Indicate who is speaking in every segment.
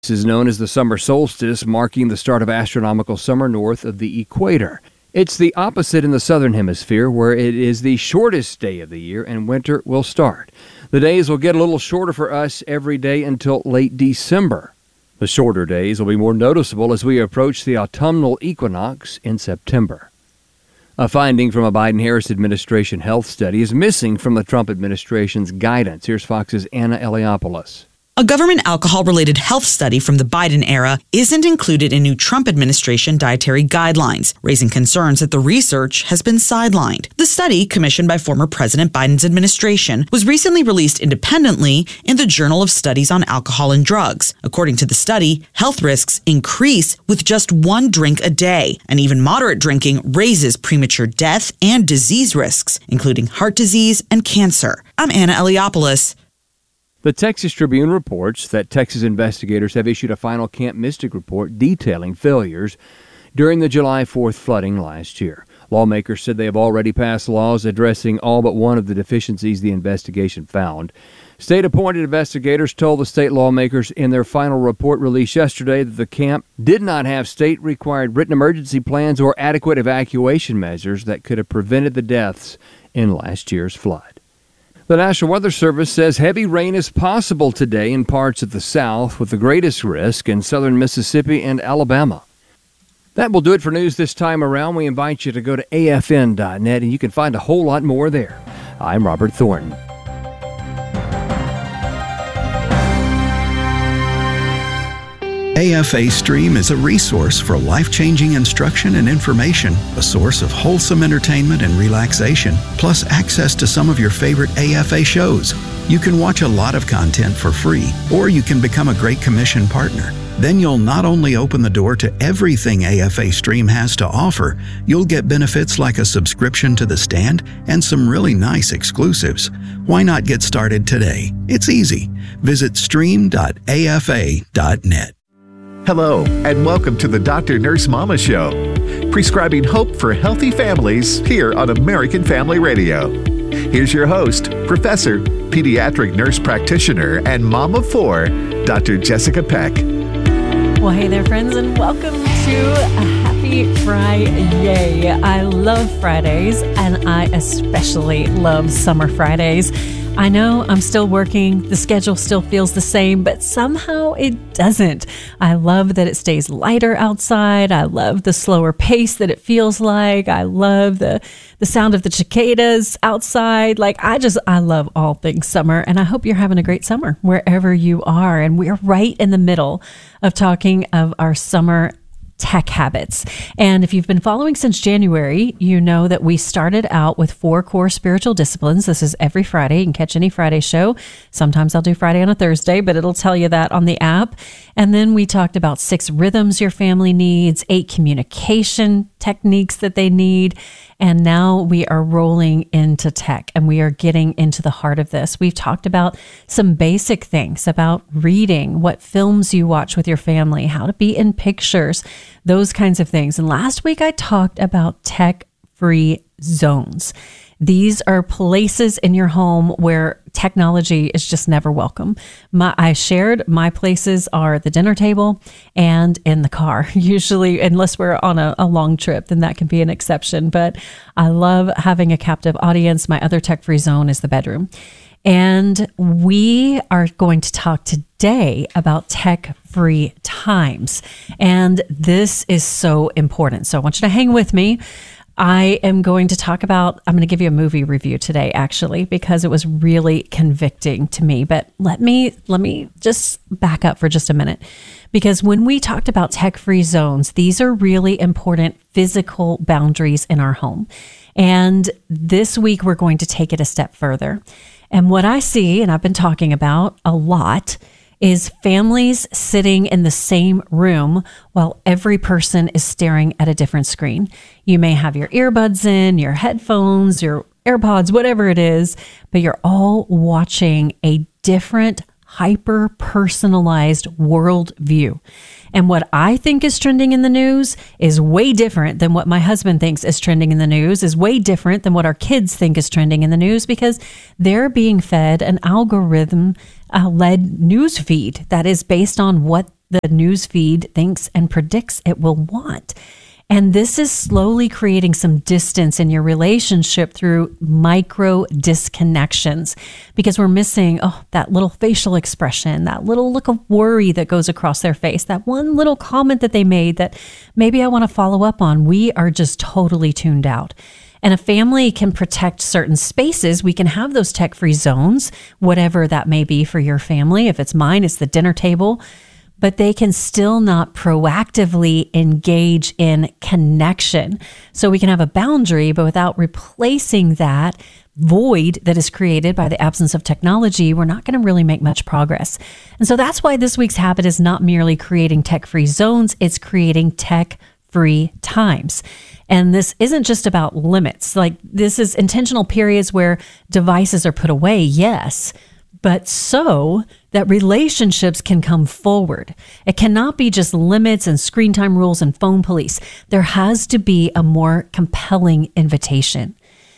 Speaker 1: This is known as the summer solstice, marking the start of astronomical summer north of the equator. It's the opposite in the southern hemisphere, where it is the shortest day of the year and winter will start. The days will get a little shorter for us every day until late December. The shorter days will be more noticeable as we approach the autumnal equinox in September. A finding from a Biden-Harris administration health study is missing from the Trump administration's guidance. Here's Fox's Anna Eliopoulos.
Speaker 2: A government alcohol-related health study from the Biden era isn't included in new Trump administration dietary guidelines, raising concerns that the research has been sidelined. The study, commissioned by former President Biden's administration, was recently released independently in the Journal of Studies on Alcohol and Drugs. According to the study, health risks increase with just one drink a day, and even moderate drinking raises premature death and disease risks, including heart disease and cancer. I'm Anna Eliopoulos.
Speaker 1: The Texas Tribune reports that Texas investigators have issued a final Camp Mystic report detailing failures during the July 4th flooding last year. Lawmakers said they have already passed laws addressing all but one of the deficiencies the investigation found. State-appointed investigators told the state lawmakers in their final report released yesterday that the camp did not have state-required written emergency plans or adequate evacuation measures that could have prevented the deaths in last year's flood. The National Weather Service says heavy rain is possible today in parts of the South, with the greatest risk in southern Mississippi and Alabama. That will do it for news this time around. We invite you to go to afn.net, and you can find a whole lot more there. I'm Robert Thornton.
Speaker 3: AFA Stream is a resource for life-changing instruction and information, a source of wholesome entertainment and relaxation, plus access to some of your favorite AFA shows. You can watch a lot of content for free, or you can become a Great Commission partner. Then you'll not only open the door to everything AFA Stream has to offer, you'll get benefits like a subscription to The Stand and some really nice exclusives. Why not get started today? It's easy. Visit stream.afa.net.
Speaker 4: Hello, and welcome to the Dr. Nurse Mama Show, prescribing hope for healthy families here on American Family Radio. Here's your host, Professor, Pediatric Nurse Practitioner, and Mom of Four, Dr. Jessica Peck.
Speaker 5: Well, hey there, friends, and welcome to a happy Friday. I love Fridays, and I especially love summer Fridays. I know I'm still working, the schedule still feels the same, but somehow it doesn't. I love that it stays lighter outside. I love the slower pace that it feels like. I love the sound of the cicadas outside. I love all things summer, and I hope you're having a great summer wherever you are. And we're right in the middle of talking of our summer tech habits. And if you've been following since January, you know that we started out with 4 core spiritual disciplines. This is every Friday. You can catch any Friday show. Sometimes I'll do Friday on a Thursday, but it'll tell you that on the app. And then we talked about 6 rhythms your family needs, 8 communication techniques that they need. And now we are rolling into tech, and we are getting into the heart of this. We've talked about some basic things about reading, what films you watch with your family, how to be in pictures, those kinds of things. And last week I talked about tech-free zones. These are places in your home where technology is just never welcome. I shared my places are the dinner table and in the car, usually, unless we're on a long trip, then that can be an exception. But I love having a captive audience. My other tech-free zone is the bedroom. And we are going to talk today about tech-free times. And this is so important. So I want you to hang with me. I'm going to give you a movie review today, actually, because it was really convicting to me. But let me just back up for just a minute, because when we talked about tech-free zones, these are really important physical boundaries in our home. And this week, we're going to take it a step further. And what I see, and I've been talking about a lot, is families sitting in the same room while every person is staring at a different screen. You may have your earbuds in, your headphones, your AirPods, whatever it is, but you're all watching a different hyper-personalized worldview. And what I think is trending in the news is way different than what my husband thinks is trending in the news, is way different than what our kids think is trending in the news, because they're being fed an algorithm led news feed that is based on what the news feed thinks and predicts it will want. And this is slowly creating some distance in your relationship through micro disconnections, because we're missing that little facial expression, that little look of worry that goes across their face, that one little comment that they made that maybe I want to follow up on. We are just totally tuned out. And a family can protect certain spaces. We can have those tech-free zones, whatever that may be for your family. If it's mine, it's the dinner table. But they can still not proactively engage in connection. So we can have a boundary, but without replacing that void that is created by the absence of technology, we're not going to really make much progress. And so that's why this week's habit is not merely creating tech-free zones, it's creating tech-free times. And this isn't just about limits. Like, this is intentional periods where devices are put away, yes, but so that relationships can come forward. It cannot be just limits and screen time rules and phone police. There has to be a more compelling invitation.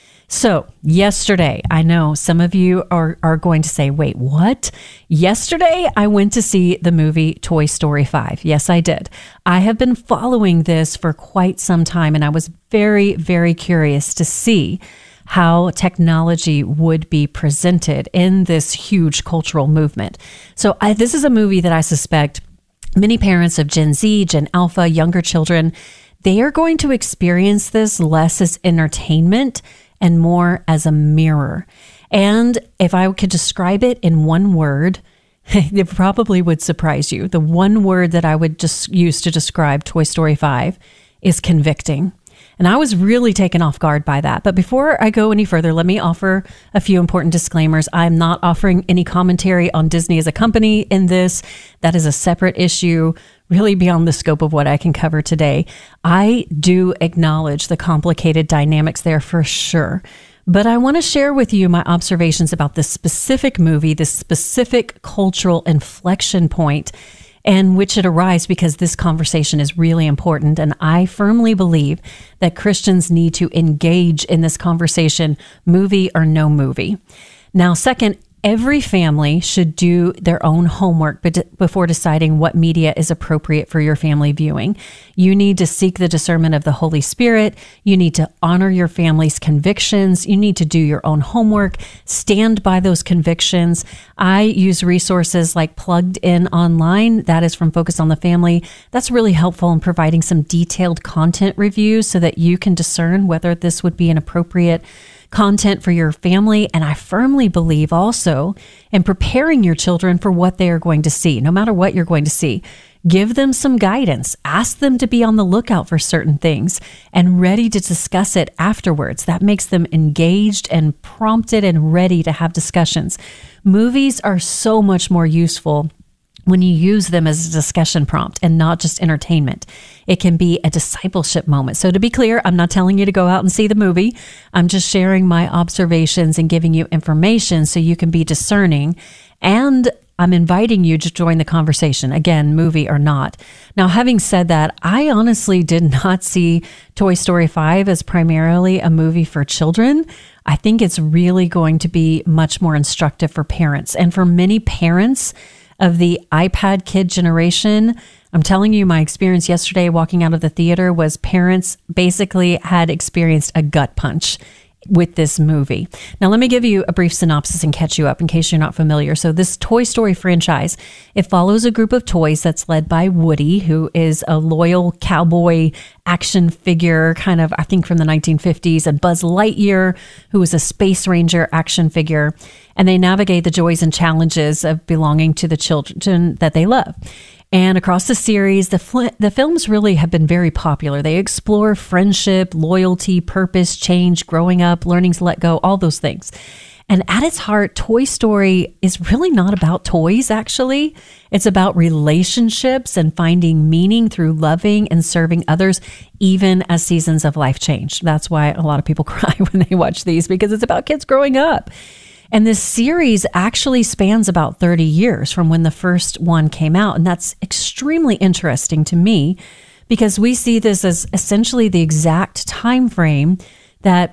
Speaker 5: So yesterday, I know some of you are going to say, wait, what? Yesterday, I went to see the movie Toy Story 5. Yes, I did. I have been following this for quite some time, and I was very, very curious to see how technology would be presented in this huge cultural movement. So this is a movie that I suspect many parents of Gen Z, Gen Alpha, younger children, they are going to experience this less as entertainment and more as a mirror. And if I could describe it in one word, it probably would surprise you. The one word that I would just use to describe Toy Story 5 is convicting. And I was really taken off guard by that. But before I go any further, let me offer a few important disclaimers. I'm not offering any commentary on Disney as a company in this. That is a separate issue, really beyond the scope of what I can cover today. I do acknowledge the complicated dynamics there for sure. But I want to share with you my observations about this specific movie, this specific cultural inflection point, and which it arrives because this conversation is really important. And I firmly believe that Christians need to engage in this conversation, movie or no movie. Now, second, every family should do their own homework before deciding what media is appropriate for your family viewing. You need to seek the discernment of the Holy Spirit. You need to honor your family's convictions. You need to do your own homework, stand by those convictions. I use resources like Plugged In Online. That is from Focus on the Family. That's really helpful in providing some detailed content reviews so that you can discern whether this would be an appropriate content for your family. And I firmly believe also in preparing your children for what they are going to see, no matter what you're going to see. Give them some guidance. Ask them to be on the lookout for certain things and ready to discuss it afterwards. That makes them engaged and prompted and ready to have discussions. Movies are so much more useful when you use them as a discussion prompt and not just entertainment. It can be a discipleship moment. So to be clear, I'm not telling you to go out and see the movie. I'm just sharing my observations and giving you information so you can be discerning. And I'm inviting you to join the conversation, again, movie or not. Now, having said that, I honestly did not see Toy Story 5 as primarily a movie for children. I think it's really going to be much more instructive for parents. And for many parents of the iPad kid generation, I'm telling you, my experience yesterday walking out of the theater was parents basically had experienced a gut punch with this movie. Now, let me give you a brief synopsis and catch you up in case you're not familiar. So this Toy Story franchise, it follows a group of toys that's led by Woody, who is a loyal cowboy action figure, kind of, I think, from the 1950s, and Buzz Lightyear, who is a space ranger action figure. And they navigate the joys and challenges of belonging to the children that they love. And across the series, the films really have been very popular. They explore friendship, loyalty, purpose, change, growing up, learning to let go, all those things. And at its heart, Toy Story is really not about toys, actually. It's about relationships and finding meaning through loving and serving others, even as seasons of life change. That's why a lot of people cry when they watch these, because it's about kids growing up. And this series actually spans about 30 years from when the first one came out. And that's extremely interesting to me because we see this as essentially the exact time frame that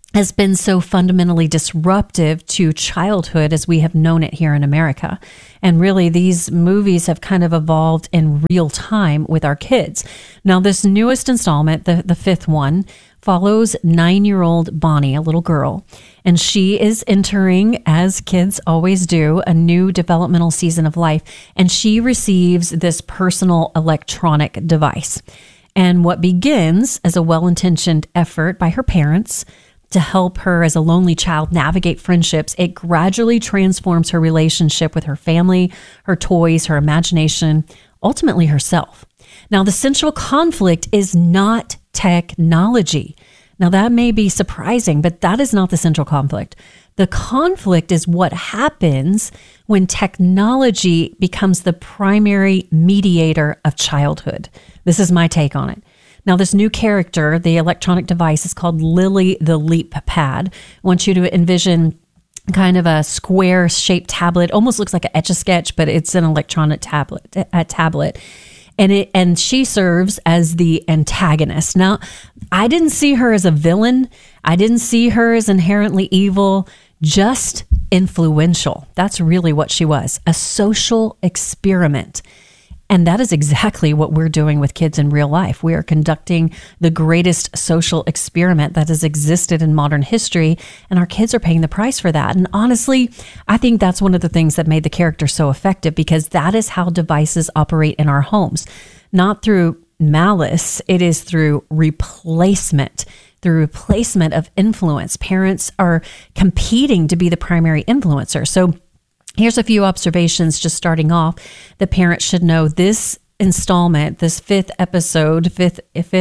Speaker 5: has been so fundamentally disruptive to childhood as we have known it here in America. And really, these movies have kind of evolved in real time with our kids. Now, this newest installment, the fifth one, follows 9-year-old Bonnie, a little girl, and she is entering, as kids always do, a new developmental season of life, and she receives this personal electronic device. And what begins as a well-intentioned effort by her parents to help her as a lonely child navigate friendships, it gradually transforms her relationship with her family, her toys, her imagination, ultimately herself. Now, the central conflict is not technology. Now, that may be surprising, but that is not the central conflict. The conflict is what happens when technology becomes the primary mediator of childhood. This is my take on it. Now, this new character, the electronic device, is called Lily the Leap Pad. I want you to envision kind of a square-shaped tablet. Almost looks like an Etch-a-Sketch, but it's an electronic tablet. And she serves as the antagonist. Now, I didn't see her as a villain. I didn't see her as inherently evil, just influential. That's really what she was, a social experiment. And that is exactly what we're doing with kids in real life. We are conducting the greatest social experiment that has existed in modern history, and our kids are paying the price for that. And honestly, I think that's one of the things that made the character so effective, because that is how devices operate in our homes. Not through malice, it is through replacement. Through replacement of influence. Parents are competing to be the primary influencer. So here's a few observations just starting off. The parents should know this installment, this fifth episode, fifth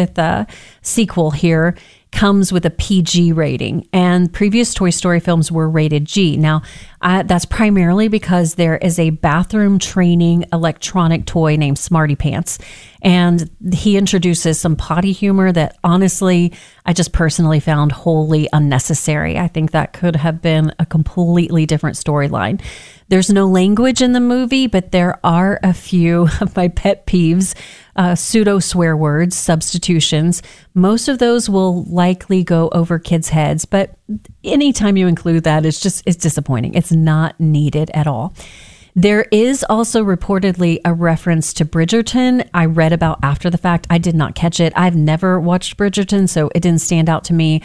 Speaker 5: sequel here, comes with a PG rating, and previous Toy Story films were rated G. Now, that's primarily because there is a bathroom training electronic toy named Smarty Pants, and he introduces some potty humor that honestly, I just personally found wholly unnecessary. I think that could have been a completely different storyline. There's no language in the movie, but there are a few of my pet peeves, pseudo swear words, substitutions. Most of those will likely go over kids' heads, but anytime you include that, it's disappointing. It's not needed at all. There is also reportedly a reference to Bridgerton. I read about after the fact. I did not catch it. I've never watched Bridgerton, so it didn't stand out to me.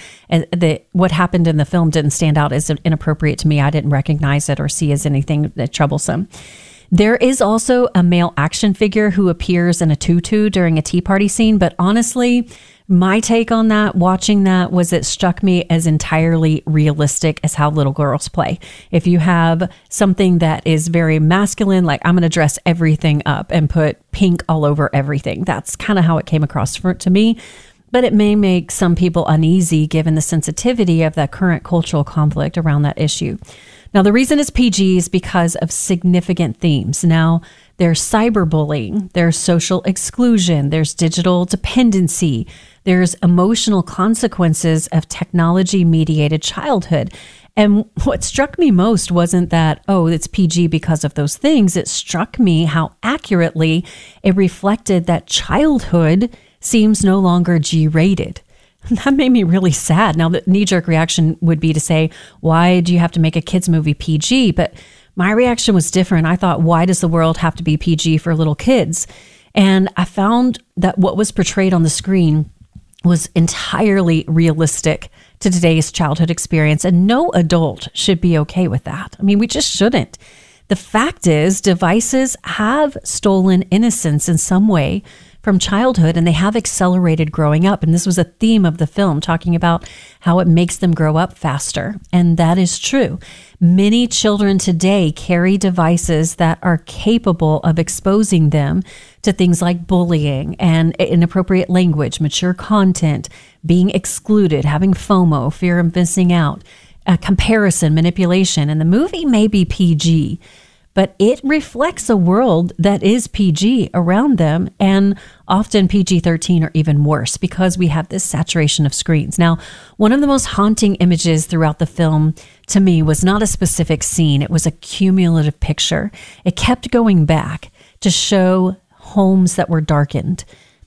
Speaker 5: What happened in the film didn't stand out as inappropriate to me. I didn't recognize it or see as anything troublesome. There is also a male action figure who appears in a tutu during a tea party scene, but honestly, my take on that, watching that, was it struck me as entirely realistic as how little girls play. If you have something that is very masculine, like I'm going to dress everything up and put pink all over everything, that's kind of how it came across to me. But it may make some people uneasy given the sensitivity of that current cultural conflict around that issue. Now, the reason it's PG is because of significant themes. Now, there's cyberbullying, there's social exclusion, there's digital dependency, there's emotional consequences of technology-mediated childhood. And what struck me most wasn't that, oh, it's PG because of those things. It struck me how accurately it reflected that childhood seems no longer G-rated. That made me really sad. Now, the knee-jerk reaction would be to say, why do you have to make a kids movie PG? But my reaction was different. I thought, why does the world have to be PG for little kids? And I found that what was portrayed on the screen was entirely realistic to today's childhood experience, and no adult should be okay with that. I mean, we just shouldn't. The fact is, devices have stolen innocence in some way from childhood, and they have accelerated growing up. And this was a theme of the film, talking about how it makes them grow up faster. And that is true. Many children today carry devices that are capable of exposing them to things like bullying and inappropriate language, mature content, being excluded, having FOMO, fear of missing out, comparison, manipulation. And the movie may be PG, but it reflects a world that is PG around them, and often PG-13 or even worse, because we have this saturation of screens. Now, one of the most haunting images throughout the film to me was not a specific scene. It was a cumulative picture. It kept going back to show homes that were darkened,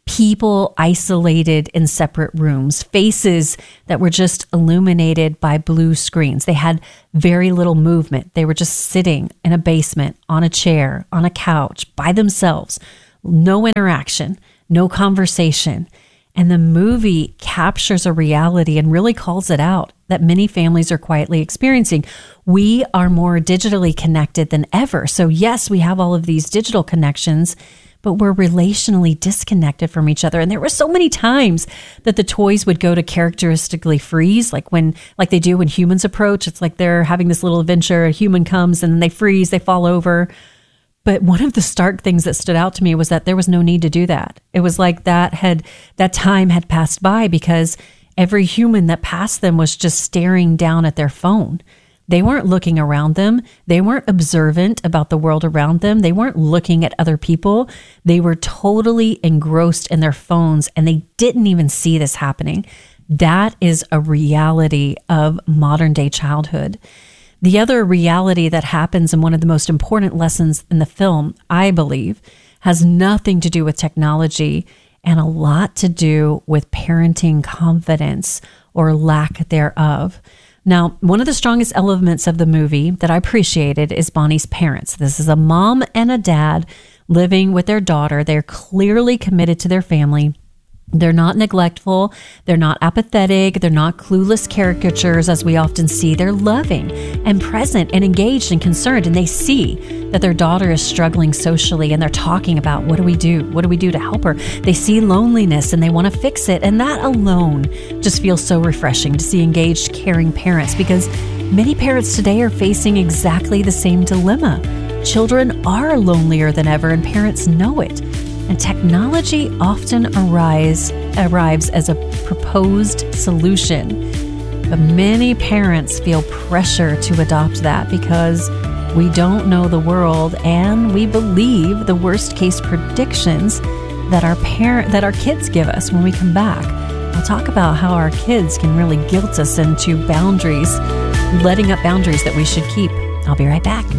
Speaker 5: people isolated in separate rooms, faces that were just illuminated by blue screens. They had very little movement. They were just sitting in a basement, on a chair, on a couch, by themselves. No interaction, no conversation. And the movie captures a reality and really calls it out that many families are quietly experiencing. We are more digitally connected than ever. So yes, we have all of these digital connections, but we're relationally disconnected from each other. And there were so many times that the toys would go to characteristically freeze, like they do when humans approach. It's like they're having this little adventure, a human comes and they freeze, they fall over. But one of the stark things that stood out to me was that there was no need to do that. It was like that time had passed by because every human that passed them was just staring down at their phone. They weren't looking around them. They weren't observant about the world around them. They weren't looking at other people. They were totally engrossed in their phones, and they didn't even see this happening. That is a reality of modern day childhood. The other reality that happens, and one of the most important lessons in the film, I believe, has nothing to do with technology and a lot to do with parenting confidence or lack thereof. Now, one of the strongest elements of the movie that I appreciated is Bonnie's parents. This is a mom and a dad living with their daughter. They're clearly committed to their family. They're not neglectful. They're not apathetic. They're not clueless caricatures, as we often see. They're loving and present and engaged and concerned. And they see that their daughter is struggling socially, and they're talking about, what do we do? What do we do to help her? They see loneliness and they want to fix it. And that alone just feels so refreshing to see engaged, caring parents, because many parents today are facing exactly the same dilemma. Children are lonelier than ever, and parents know it. And technology often arrives as a proposed solution. But many parents feel pressure to adopt that because we don't know the world, and we believe the worst case predictions that our kids give us when we come back. I'll talk about how our kids can really guilt us into boundaries, letting up boundaries that we should keep. I'll be right back.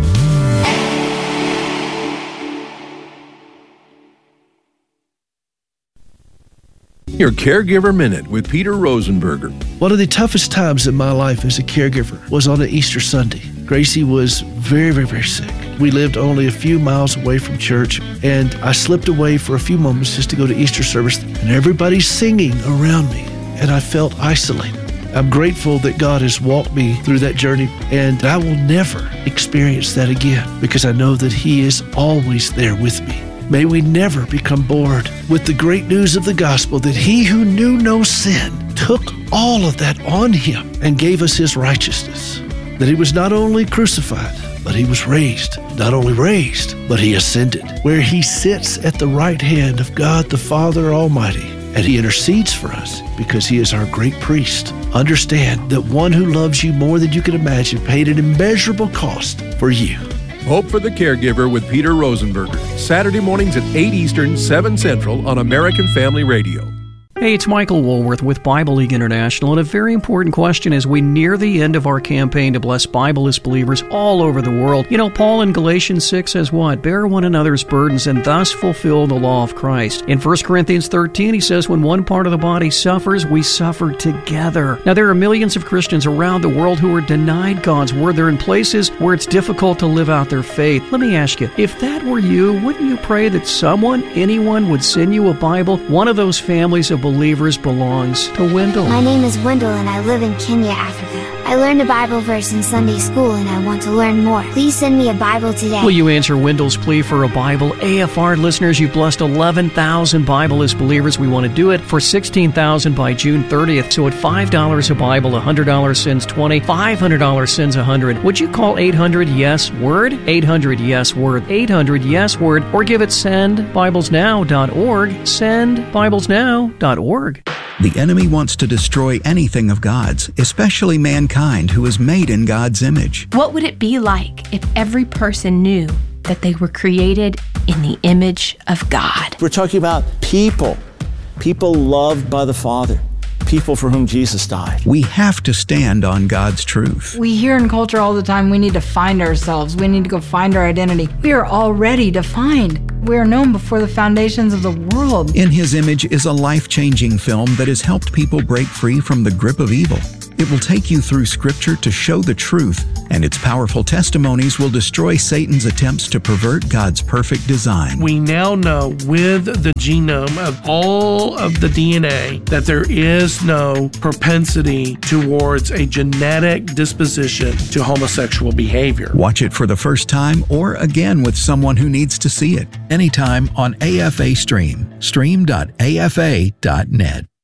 Speaker 6: Your Caregiver Minute with Peter Rosenberger.
Speaker 7: One of the toughest times in my life as a caregiver was on an Easter Sunday. Gracie was very, very, very sick. We lived only a few miles away from church, and I slipped away for a few moments just to go to Easter service, and everybody's singing around me, and I felt isolated. I'm grateful that God has walked me through that journey, and I will never experience that again because I know that He is always there with me. May we never become bored with the great news of the gospel that He who knew no sin took all of that on Him and gave us His righteousness. That He was not only crucified, but He was raised. Not only raised, but He ascended, where He sits at the right hand of God the Father Almighty. And He intercedes for us because He is our great priest. Understand that one who loves you more than you can imagine paid an immeasurable cost for you.
Speaker 6: Hope for the Caregiver with Peter Rosenberger. Saturday mornings at 8 Eastern, 7 Central on American Family Radio.
Speaker 8: Hey, it's Michael Woolworth with Bible League International, and a very important question as we near the end of our campaign to bless Bibleless believers all over the world. You know, Paul in Galatians 6 says what? Bear one another's burdens and thus fulfill the law of Christ. In 1 Corinthians 13, he says when one part of the body suffers, we suffer together. Now, there are millions of Christians around the world who are denied God's word. They're in places where it's difficult to live out their faith. Let me ask you, if that were you, wouldn't you pray that anyone would send you a Bible? One of those families of believers belongs to Wendell.
Speaker 9: My name is Wendell and I live in Kenya, Africa. I learned a Bible verse in Sunday school and I want to learn more. Please send me a Bible today.
Speaker 8: Will you answer Wendell's plea for a Bible? AFR listeners, you've blessed 11,000 Bibleless believers. We want to do it for 16,000 by June 30th. So at $5 a Bible, $100 sends 20, $500 sends 100. Would you call 800-YES-WORD? 800-YES-WORD. 800-YES-WORD. Or give it sendbiblesnow.org. Sendbiblesnow.org.
Speaker 3: The enemy wants to destroy anything of God's, especially mankind who is made in God's image.
Speaker 10: What would it be like if every person knew that they were created in the image of God?
Speaker 11: We're talking about people loved by the Father. people for whom Jesus died.
Speaker 3: We have to stand on God's truth.
Speaker 12: We hear in culture all the time, we need to find ourselves. We need to go find our identity. We are already defined. We are known before the foundations of the world.
Speaker 3: In His Image is a life-changing film that has helped people break free from the grip of evil. It will take you through Scripture to show the truth, and its powerful testimonies will destroy Satan's attempts to pervert God's perfect design.
Speaker 13: We now know with the genome of all of the DNA that there is no propensity towards a genetic disposition to homosexual behavior.
Speaker 3: Watch it for the first time or again with someone who needs to see it anytime on AFA Stream. Stream.afa.net.